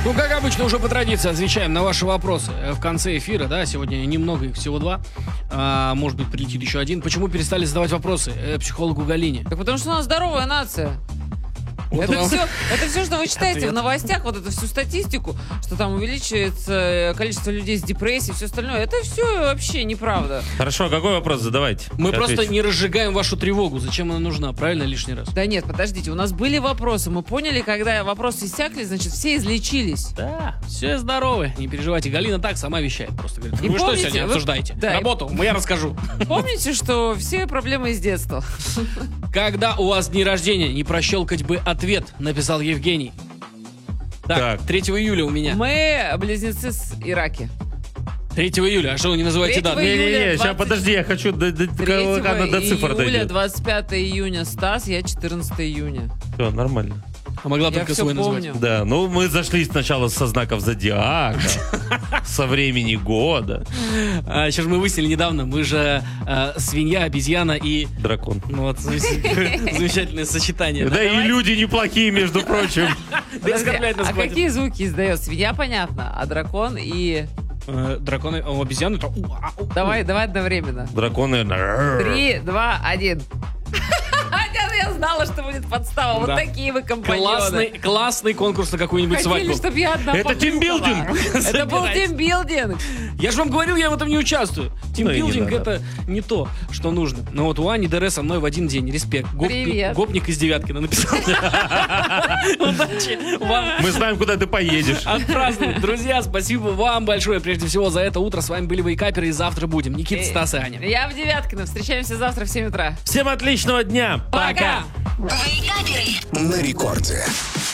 Ну, как обычно, уже по традиции отвечаем на ваши вопросы в конце эфира, да, сегодня немного, их всего 2, может быть, прилетит еще 1. Почему перестали задавать вопросы психологу Галине? Так потому что у нас здоровая нация. Вот Это вам все, что вы читаете ответ. в новостях, вот эту всю статистику, что там увеличивается количество людей с депрессией и все остальное, это все вообще неправда. Хорошо, а какой вопрос задавайте? Мы Я просто отвечу. не разжигаем вашу тревогу. Зачем она нужна? Правильно, лишний раз? Да нет, подождите, у нас были вопросы, мы поняли, когда вопросы иссякли, значит, все излечились. Да, все здоровы, не переживайте. Галина так сама вещает. Просто говорит, И вы что помните, сегодня вы- обсуждаете? да, Работу, я расскажу. Помните, что все проблемы из детства? Когда у вас дни рождения, не прощелкать бы ответ, написал Евгений. Так, Так. 3 июля у меня. Мы близнецы с Ираки. 3 июля, а что вы не называете 3 дату? июля. Не-не-не, сейчас 20. подожди, я хочу, 3 когда до цифр июля, дойдет. 25 июня Стас, я 14 июня. Все, нормально. А могла Я только все свой назвать. помню. Да, ну мы зашли сначала со знаков зодиака, со времени года. Сейчас мы выяснили недавно, мы же свинья, обезьяна и... Дракон. Ну вот, замечательное сочетание. Да и люди неплохие, между прочим. Да и оскорбляет нас А хватит. какие звуки издает? Свинья, понятно, а дракон и... Драконы, обезьяны... Давай одновременно. Драконы. 3, 2, 1. Я знала, что будет подстава. Вот Да. такие вы компаньоны. Классный конкурс на какую-нибудь Хотели, свадьбу. чтобы я одна Это поплюхала. тимбилдинг. Это был Собирайте. тимбилдинг. Я же вам говорил, я в этом не участвую. Ну и не Тимбилдинг надо. это не то, что нужно. Но вот у Ани Дере со мной в один день. Респект. Привет. Гопник из Девяткина написал. Удачи вам Мы знаем, куда ты поедешь. отпраздновать. Друзья, спасибо вам большое прежде всего за это утро. С вами были Вейкаперы и завтра будем. Никита, Стас и Аня. Я в Девяткино. Встречаемся завтра в 7 утра. Всем отличного дня. Пока! Вейкаперы. На рекорде.